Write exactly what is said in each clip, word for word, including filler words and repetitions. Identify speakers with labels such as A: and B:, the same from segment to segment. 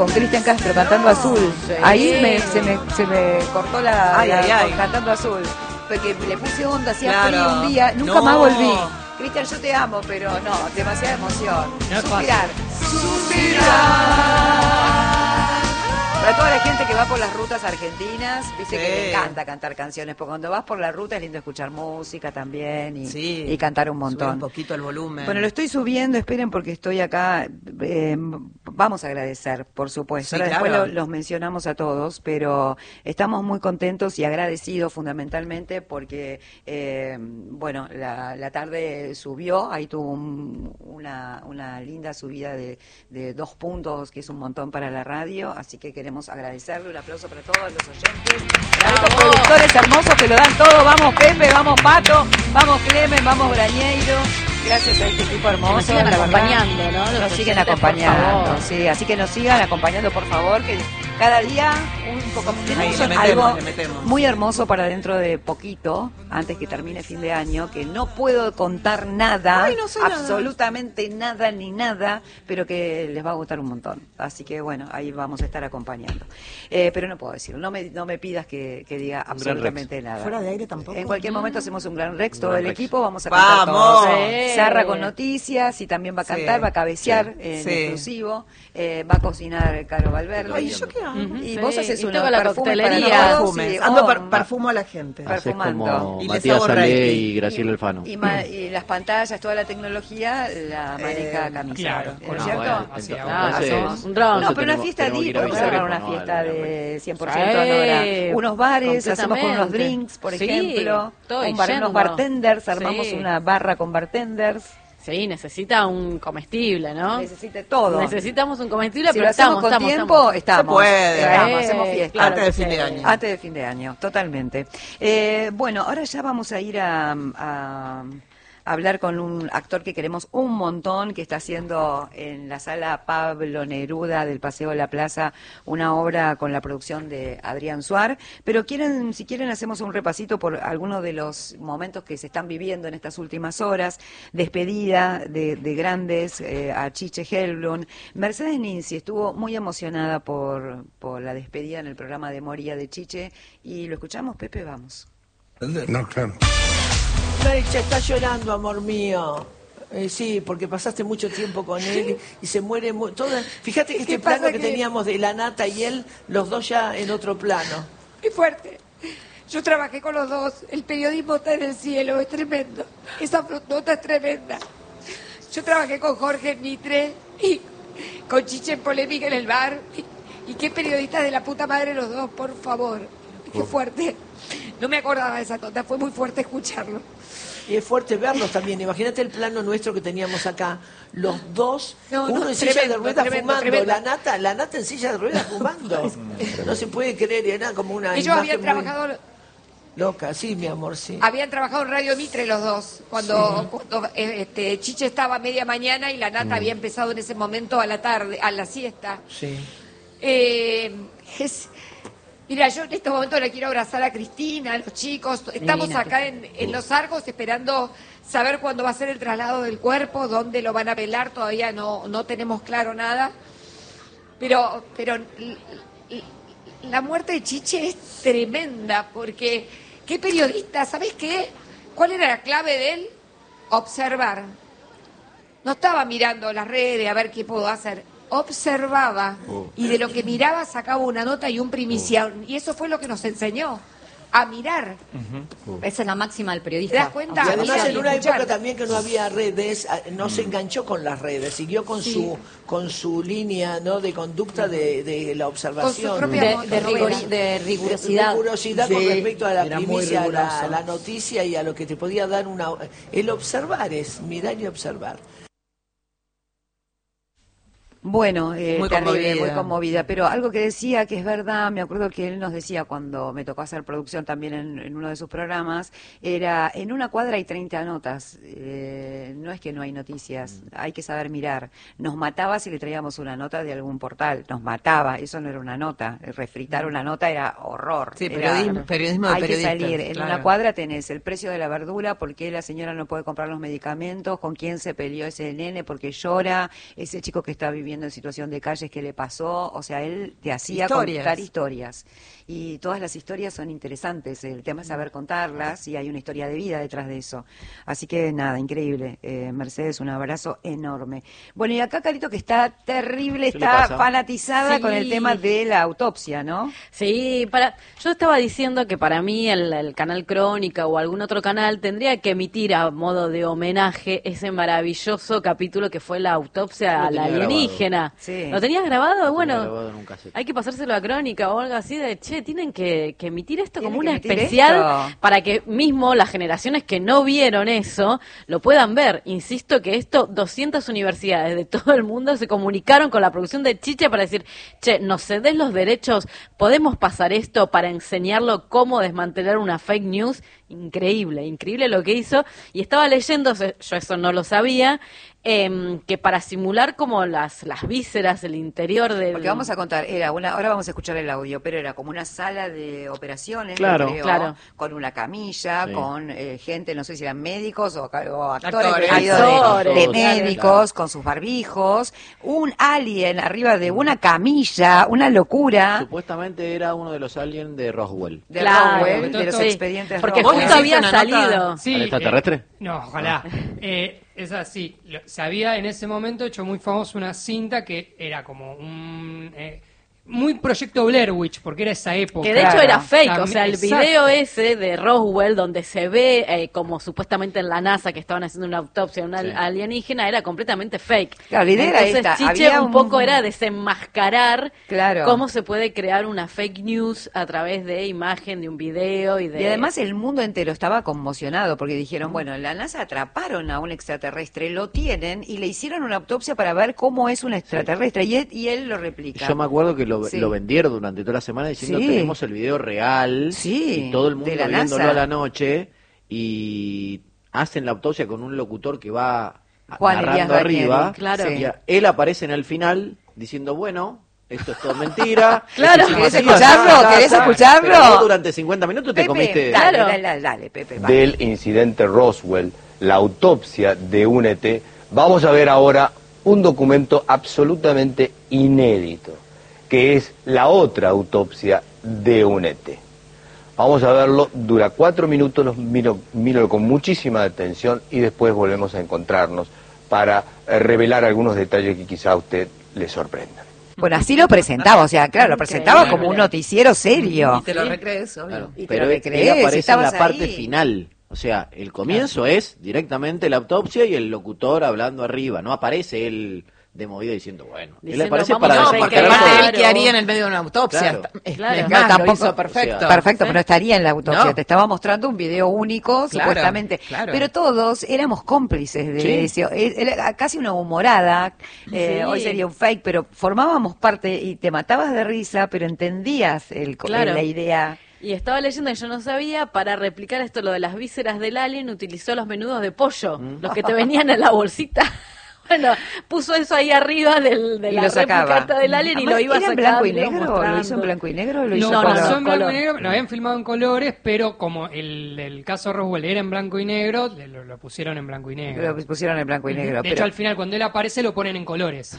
A: con Cristian Castro cantando no, Azul. Sí. Ahí me, se, me, se me cortó la,
B: ay,
A: la
B: ay, ay.
A: cantando Azul. Porque le puse onda, hacía
B: claro.
A: frío un día, nunca
B: no.
A: más volví. Cristian, yo te amo, pero no, demasiada emoción. Suspirar. Suspirar. Para toda la gente que va por las rutas argentinas, dice sí. que le encanta cantar canciones, porque cuando vas por la ruta es lindo escuchar música también y,
B: sí.
A: y cantar un montón.
B: Subir un poquito el volumen.
A: Bueno, lo estoy subiendo, esperen porque estoy acá. Eh, vamos a agradecer, por supuesto.
B: Sí,
A: Ahora
B: claro.
A: después lo, los mencionamos a todos, pero estamos muy contentos y agradecidos fundamentalmente porque, eh, bueno, la, la tarde subió, ahí tuvo un, una, una linda subida de, de dos puntos, que es un montón para la radio, así que queremos agradecerle, un aplauso para todos los oyentes, a estos productores hermosos que lo dan todo. Vamos Pepe, vamos Pato, vamos Clemen, vamos Brañeiro. Gracias a este equipo hermoso.
C: Nos siguen acompañando, ¿no?
A: Nos siguen acompañando, sí, así que nos sigan acompañando, por favor, que cada día un poco tenemos
B: sí,
A: algo
B: metemos,
A: muy hermoso para dentro de poquito, antes que termine fin de año, que no puedo contar nada,
B: Ay, no sé
A: absolutamente nada. nada ni nada, pero que les va a gustar un montón. Así que bueno, ahí vamos a estar acompañando. Eh, pero no puedo decirlo, no me, no me pidas que, que diga absolutamente nada.
C: Fuera de aire tampoco.
A: En cualquier momento hacemos un gran Rex,
D: Un
A: todo
D: gran
A: el
D: Rex.
A: equipo, vamos a cantar
B: ¡Vamos!
A: todos.
C: Sí.
A: Sarra con noticias y también va a cantar,
B: Sí.
A: va a cabecear
B: Sí.
A: en
B: Sí.
A: exclusivo, eh, va a cocinar Caro Valverde.
B: Ay, ¿yo qué hago?
A: Uh-huh. Y
C: Sí.
A: vos haces
C: Y
A: unos
C: toca la
A: perfumes para
C: coctelería.
A: todos,
B: Perfumes.
A: sí,
B: Ando
A: oh,
B: par- perfumo a la gente.
A: Par-
D: Haces
A: perfumando.
D: como
B: Y les
D: Matías
B: hago
D: Salé
B: reiki.
D: y Graciela Alfano.
A: Y, ma- y las pantallas, toda la tecnología, la maneja
B: Eh,
A: Camisa.
E: claro,
A: ¿no
E: con
A: es
E: la-
A: cierto?
E: bueno,
D: Entonces,
E: Claro,
D: entonces-
A: hacemos.
C: un dron.
A: No, pero una
D: tenemos-
A: fiesta
D: tenemos que
A: deep,
D: ir a
A: podemos
D: visitar
A: armar
D: el
A: una
D: Fono,
A: fiesta
D: dale,
A: de cien por
C: Sí,
A: ciento Nora. Unos bares, hacemos con unos
C: completamente.
A: drinks, por
C: Sí,
A: ejemplo.
C: estoy
A: Un bar-
C: yendo.
A: unos bartenders, armamos
C: Sí.
A: una barra con bartenders.
C: Sí, necesita un comestible, ¿no?
A: Necesite todo.
C: Necesitamos un comestible,
A: Si
C: pero
A: lo hacemos
C: estamos,
A: con
C: estamos,
A: tiempo,
C: estamos.
A: estamos.
B: Se puede.
A: Estamos,
C: Sí,
A: hacemos fiesta.
C: claro
B: Antes de
C: que
B: fin de
C: sí.
B: año.
A: Antes de fin de año, totalmente. Eh, bueno, ahora ya vamos a ir a, a hablar con un actor que queremos un montón, que está haciendo en la sala Pablo Neruda del Paseo de la Plaza una obra con la producción de Adrián Suar. Pero quieren, si quieren hacemos un repasito por algunos de los momentos que se están viviendo en estas últimas horas. Despedida de, de grandes eh, a Chiche Helblum. Mercedes Ninzi estuvo muy emocionada por, por la despedida en el programa de Moría de Chiche. Y lo escuchamos, Pepe, vamos.
F: No, claro.
G: Meritza está llorando, amor mío. Eh, sí, porque pasaste mucho tiempo con él y, y se muere muy... Toda... Fíjate que este plano que, que teníamos de la Nata y él, los dos ya en otro plano.
H: Es fuerte. Yo trabajé con los dos. El periodismo está en el cielo, es tremendo. Esa nota es tremenda. Yo trabajé con Jorge Mitre y con Chiche en Polémica en el bar. Y, y qué periodistas de la puta madre los dos, por favor. Qué fuerte. No me acordaba de esa nota, fue muy fuerte escucharlo.
G: Y es fuerte verlos también. Imagínate el plano nuestro que teníamos acá. Los dos,
H: No,
G: uno
H: no,
G: en silla
H: tremendo,
G: de ruedas
H: tremendo,
G: fumando.
H: tremendo.
G: La Nata, la Nata en silla de ruedas fumando. No se puede creer, era como una
H: Ellos
G: imagen
H: habían
G: muy
H: trabajado,
G: loca. Sí, mi amor, sí.
H: habían trabajado en Radio Mitre los dos, cuando, cuando eh, este, Chiche estaba a media mañana y la Nata había empezado en ese momento a la tarde, a la siesta.
G: Sí.
H: Eh, es, mira, yo en este momento le quiero abrazar a Cristina, a los chicos. Estamos
C: Divina,
H: acá en, en Los Argos esperando saber cuándo va a ser el traslado del cuerpo, dónde lo van a velar, todavía no, no tenemos claro nada. Pero, pero l- l- la muerte de Chiche es tremenda, porque qué periodista, ¿sabés qué? ¿Cuál era la clave de él? Observar. No estaba mirando las redes a ver qué puedo hacer. Observaba y de lo que miraba sacaba una nota y un primicia. Y eso fue lo que nos enseñó a mirar.
I: Esa es la máxima del
H: ¿Te
I: periodista.
H: das cuenta?
G: Y además
H: Mirar y
G: en una
H: escuchar.
G: época también que no había redes, a- no se enganchó con las redes, siguió con
H: Sí.
G: su con su línea, ¿no?, de conducta de, de la observación.
H: propia
I: De, de, rigori- de rigurosidad.
G: De rigurosidad
B: Sí,
G: con respecto a la
B: era muy
G: primicia, a la,
B: riguroso.
G: a la noticia y a lo que te podía dar una... El observar es mirar y observar.
A: Bueno, eh,
B: Muy
A: terrible,
B: conmovida.
A: muy conmovida, pero algo que decía que es verdad, me acuerdo que él nos decía cuando me tocó hacer producción también en, en uno de sus programas, era en una cuadra hay treinta notas, eh, no es que no hay noticias, hay que saber mirar. Nos mataba si le traíamos una nota de algún portal, nos mataba, eso no era una nota, refritar una nota era horror.
B: Sí,
A: era-
B: periodismo, periodismo de
A: hay que
B: periodistas,
A: salir, en
B: claro.
A: una cuadra tenés el precio de la verdura, por qué la señora no puede comprar los medicamentos, con quién se peleó ese nene porque llora, ese chico que está viviendo viviendo en situación de calles, qué le pasó, o sea, él te hacía
B: Historias.
A: contar historias. Y todas las historias son interesantes, el tema es saber contarlas y hay una historia de vida detrás de eso. Así que nada, increíble. Eh, Mercedes, un abrazo enorme. Bueno, y acá Carito, que está terrible,
D: ¿Qué le
A: está
D: pasa?
A: fanatizada
C: Sí.
A: con el tema de la autopsia, ¿no?
C: Sí, para, yo estaba diciendo que para mí el, el canal Crónica o algún otro canal tendría que emitir a modo de homenaje ese maravilloso capítulo que fue la autopsia
D: Lo
C: a la
D: tenía
C: alienígena.
A: Sí.
C: ¿Lo tenías grabado?
D: Lo
C: Bueno,
D: tenía grabado en un cassette.
C: hay que pasárselo a Crónica o algo así de, che, tienen que, que emitir esto
A: Tienen
C: como
A: que
C: una
A: emitir
C: especial
A: esto.
C: para que mismo las generaciones que no vieron eso lo puedan ver. Insisto que esto, doscientas universidades de todo el mundo se comunicaron con la producción de Chiche para decir, che, nos cedés los derechos, podemos pasar esto para enseñarlo cómo desmantelar una fake news. Increíble, increíble lo que hizo. Y estaba leyendo, yo eso no lo sabía, eh, que para simular como las, las vísceras, el interior del...
A: Porque vamos a contar, era una, ahora vamos a escuchar el audio, pero era como una sala de operaciones,
D: Claro.
A: yo creo,
C: Claro.
A: con una camilla,
D: Sí.
A: con eh, gente, no sé si eran médicos o, ca- o actores,
B: Actores.
A: vestidos de-
C: Actores,
A: de,
D: claro.
A: médicos, con sus barbijos, un alien arriba de una camilla, una locura
D: Supuestamente era uno de los aliens de Roswell.
A: de
C: Claro,
A: Roswell,
E: todo
A: de los
E: esto-
A: expedientes
C: Porque
A: Roswell.
C: justo había
B: ¿Hiciste una nota?
C: salido.
E: Sí,
D: ¿Al extraterrestre?
E: eh, no, ojalá. Eh, es así. Lo- se había en ese momento hecho muy famoso una cinta que era como un... eh, muy proyecto Blair Witch, porque era esa época.
C: Que de hecho
A: Claro.
C: era fake,
E: También-
C: o sea, el
E: exacto.
C: video ese de Roswell donde se ve eh, como supuestamente en la NASA que estaban haciendo una autopsia a un al-
D: Sí.
C: alienígena era completamente fake.
A: Claro, la idea era
C: Entonces
A: esta,
C: Chiche
A: había
C: un
A: un-
C: poco era desenmascarar
A: Claro.
C: cómo se puede crear una fake news a través de imagen, de un video y de...
A: Y además el mundo entero estaba conmocionado porque dijeron, bueno, en la NASA atraparon a un extraterrestre, lo tienen y le hicieron una autopsia para ver cómo es un extraterrestre y él, y él lo
D: Y
A: replica.
D: yo me acuerdo que lo,
A: Sí.
D: lo vendieron durante toda la semana diciendo
A: Sí.
D: tenemos el video real
A: Sí,
D: y todo el mundo
A: de la
D: viéndolo
A: NASA.
D: a la noche y hacen la autopsia con un locutor que va
A: Juan Elías
D: narrando
A: Danieli,
D: arriba.
C: claro.
D: Y a- él aparece en el final diciendo, bueno, esto es todo mentira.
C: Claro.
D: esto es
A: ¿Querés
D: una
A: escucharlo?
D: casa,
A: ¿Querés escucharlo?
D: pero vos durante cincuenta minutos te
A: Pepe,
D: comiste...
A: dale,
C: Claro.
A: dale, dale, dale, Pepe. va.
F: Del incidente Roswell, la autopsia de un E T, vamos a ver ahora un documento absolutamente inédito, que es la otra autopsia de un E T. Vamos a verlo, dura cuatro minutos, los miro, miro con muchísima atención y después volvemos a encontrarnos para eh, revelar algunos detalles que quizá a usted le sorprendan.
A: Bueno, así lo presentaba, o sea, claro, lo presentaba como un noticiero serio.
B: Y te lo recrees, obvio.
D: Claro,
A: Y te
D: pero
A: lo
D: él,
A: recrees,
D: él aparece en la
A: estabas
D: parte
A: ahí.
D: final. O sea, el comienzo es directamente la autopsia y el locutor hablando arriba. No aparece él de movida diciendo, bueno. él
C: Diciendo,
D: aparece
C: vamos
D: para
C: a
B: No,
C: ver
B: porque
C: Claro.
B: aparte
D: desenmascarar
B: él que haría en el medio de una autopsia.
D: Claro.
B: Es-
C: Claro.
B: es
A: No,
B: más, lo
A: tampoco-
B: hizo perfecto.
D: o sea,
A: Perfecto, pero no estaría en la autopsia.
B: No.
A: Te estaba mostrando un video único,
B: Claro,
A: supuestamente.
B: claro.
A: Pero todos éramos cómplices de
D: Sí.
A: eso. Eh, Era casi una humorada. eh,
C: Sí.
A: Hoy sería un fake, pero formábamos parte y te matabas de risa, pero entendías el, co-
C: Claro.
A: la idea.
C: Y estaba leyendo y yo no sabía, para replicar esto, lo de las vísceras del alien, utilizó los menudos de pollo,
D: Mm.
C: los que te venían en la bolsita. Bueno, puso eso ahí arriba del, de
A: Y
C: la
A: lo sacaba.
C: réplica esta del alien y
A: Además,
C: lo iba
A: ¿era en
C: sacando.
A: blanco y
C: iba
A: negro? ¿Lo hizo en
C: mostrando.
A: blanco y negro o lo
E: Lo
A: hizo
C: No,
A: en
C: no,
A: color?
E: pasó en blanco
C: color.
E: y negro, lo habían filmado en colores, pero como el, el caso Roswell era en blanco y negro, le- lo, lo pusieron en blanco y negro.
A: Lo pusieron en blanco y negro.
E: de
A: pero...
E: hecho, al final, cuando él aparece, lo ponen en colores.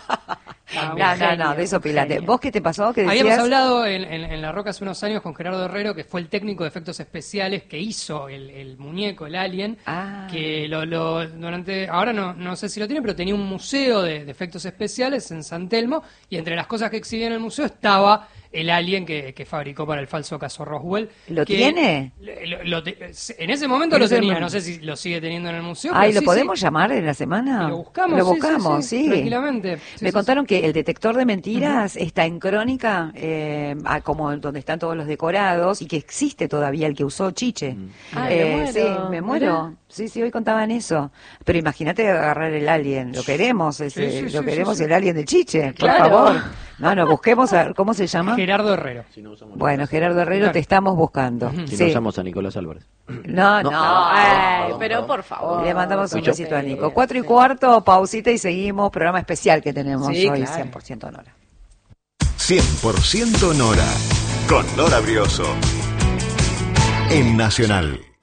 E: Ah, un
A: No, no,
E: genio,
A: no, de eso
E: un
A: pilate.
E: genio.
A: ¿Vos qué te pasó? ¿Qué decías?
E: Habíamos hablado en, en- en La Roca hace unos años con Gerardo Herrero, que fue el técnico de efectos especiales que hizo el, el muñeco, el alien,
A: Ah.
E: que lo, lo- durante, ahora no, no sé si lo tiene, pero tenía un museo de, de efectos especiales en San Telmo, y entre las cosas que exhibía en el museo estaba el alien que, que fabricó para el falso caso Roswell.
A: ¿Lo
E: que-
A: tiene?
E: lo- lo te- en ese momento
A: En
E: lo
A: ese
E: tenía,
A: momento.
E: no sé si lo sigue teniendo en el museo.
A: Ay,
E: pero
A: ¿lo
E: sí,
A: podemos
E: sí.
A: llamar en la semana?
E: Y lo buscamos,
A: Lo
E: sí, sí,
A: buscamos,
E: sí,
A: sí.
E: tranquilamente. Sí,
A: Me
E: sí,
A: contaron que el detector de mentiras está en Crónica, eh, ah, como donde están todos los decorados, y que existe todavía el que usó Chiche.
C: Ay, me muero.
A: Sí, me muero.
C: Mirá.
A: Sí, sí, hoy contaban eso. Pero imagínate agarrar el alien. Lo queremos, ese,
E: Sí, sí,
A: lo
E: sí,
A: queremos
E: sí, sí.
A: el alien del Chiche, por
C: Claro.
A: favor. No, no, busquemos a, ¿cómo se llama?
E: Gerardo Herrero.
D: Si no usamos,
A: Bueno, Gerardo Herrero, te estamos buscando.
D: si
A: Sí.
D: no usamos a Nicolás Álvarez.
A: No, no.
D: No.
C: Ay, pero por favor.
A: Le mandamos un
C: Pepe.
A: besito a Nico. Cuatro y cuarto, pausita y seguimos. Programa especial que tenemos
B: Sí,
A: hoy,
B: claro.
A: cien por ciento Nora.
J: cien por ciento Nora, con Nora Brioso, en Nacional.